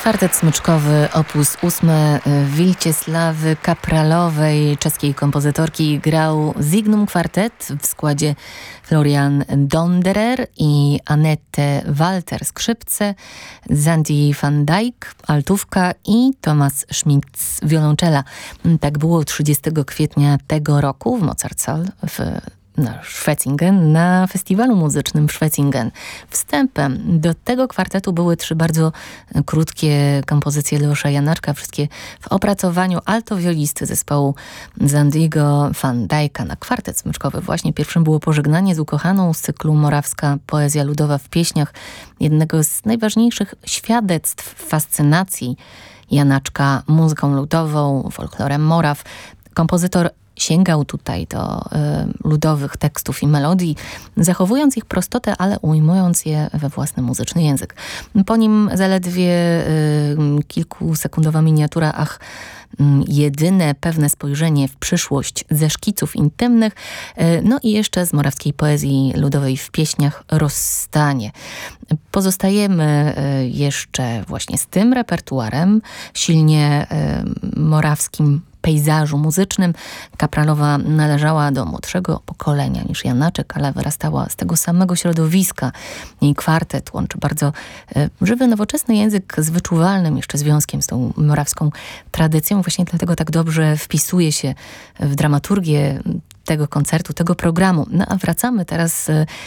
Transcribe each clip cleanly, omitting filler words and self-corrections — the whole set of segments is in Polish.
Kwartet smyczkowy op. 8 Wilczesławy Kapralowej, czeskiej kompozytorki, grał Signum Quartet w składzie Florian Donderer i Annette Walter skrzypce, Sandy van Dijk altówka i Thomas Schmitz wiolonczela. Tak było 30 kwietnia tego roku w Mozartsaal w Schwetzingen, na festiwalu muzycznym w Schwetzingen. Wstępem do tego kwartetu były 3 bardzo krótkie kompozycje Leosza Janaczka, wszystkie w opracowaniu altowiolisty zespołu Sandy'ego van Dijk'a na kwartet smyczkowy. Właśnie pierwszym było Pożegnanie z ukochaną z cyklu Morawska Poezja ludowa w pieśniach, jednego z najważniejszych świadectw fascynacji Janaczka muzyką ludową, folklorem Moraw. Kompozytor sięgał tutaj do ludowych tekstów i melodii, zachowując ich prostotę, ale ujmując je we własny muzyczny język. Po nim zaledwie kilkusekundowa miniatura, ach, jedyne pewne spojrzenie w przyszłość ze szkiców intymnych, no i jeszcze z morawskiej poezji ludowej w pieśniach Rozstanie. Pozostajemy jeszcze właśnie z tym repertuarem, silnie morawskim pejzażu muzycznym. Kapralowa należała do młodszego pokolenia niż Janaczek, ale wyrastała z tego samego środowiska. Jej kwartet łączy bardzo żywy, nowoczesny język z wyczuwalnym jeszcze związkiem z tą morawską tradycją. Właśnie dlatego tak dobrze wpisuje się w dramaturgię tego koncertu, tego programu. No a wracamy teraz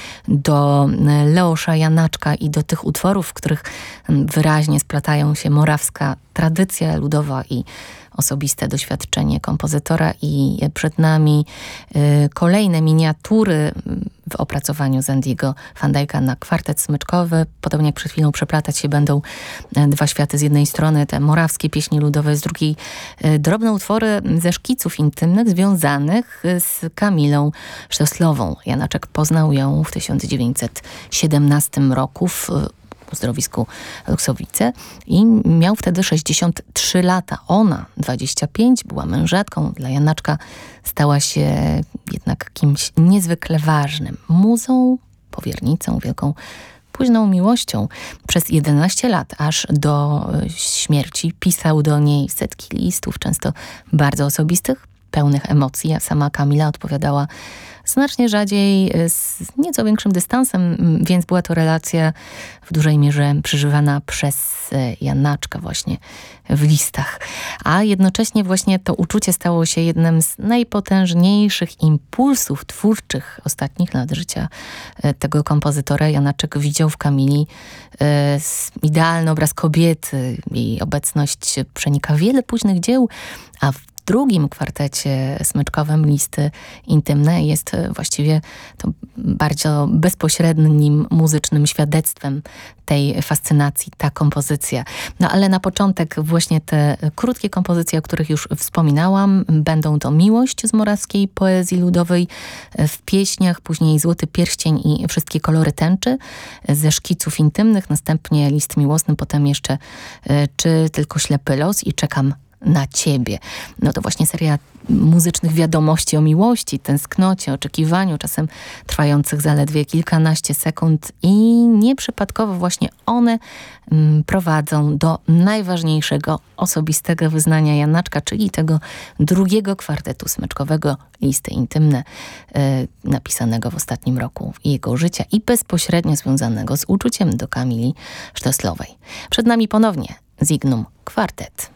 do Leosza Janaczka i do tych utworów, w których wyraźnie splatają się morawska tradycja ludowa i osobiste doświadczenie kompozytora, i przed nami kolejne miniatury w opracowaniu Sandy'ego van Dijk'a na kwartet smyczkowy. Podobnie jak przed chwilą przeplatać się będą dwa światy. Z jednej strony te morawskie pieśni ludowe, z drugiej drobne utwory ze szkiców intymnych związanych z Kamilą Sztoslową. Janaczek poznał ją w 1917 roku w uzdrowisku Luksowice i miał wtedy 63 lata. Ona 25, była mężatką. Dla Janaczka stała się jednak kimś niezwykle ważnym. Muzą, powiernicą, wielką późną miłością. Przez 11 lat, aż do śmierci, pisał do niej setki listów, często bardzo osobistych, pełnych emocji, a sama Kamila odpowiadała znacznie rzadziej, z nieco większym dystansem, więc była to relacja w dużej mierze przeżywana przez Janaczka właśnie w listach. A jednocześnie właśnie to uczucie stało się jednym z najpotężniejszych impulsów twórczych ostatnich lat życia tego kompozytora. Janaczek widział w Kamili idealny obraz kobiety. Jej obecność przenika wiele późnych dzieł, a w drugim kwartecie smyczkowym Listy intymne jest właściwie to bardzo bezpośrednim muzycznym świadectwem tej fascynacji, ta kompozycja. No ale na początek właśnie te krótkie kompozycje, o których już wspominałam. Będą to Miłość z morawskiej poezji ludowej w pieśniach, później Złoty pierścień i Wszystkie kolory tęczy ze szkiców intymnych, następnie List miłosny, potem jeszcze Czy tylko ślepy los i Czekam na ciebie. No to właśnie seria muzycznych wiadomości o miłości, tęsknocie, oczekiwaniu, czasem trwających zaledwie kilkanaście sekund, i nieprzypadkowo właśnie one prowadzą do najważniejszego osobistego wyznania Janaczka, czyli tego drugiego kwartetu smyczkowego Listy intymne, napisanego w ostatnim roku jego życia i bezpośrednio związanego z uczuciem do Kamili Sztoslowej. Przed nami ponownie Signum Quartet.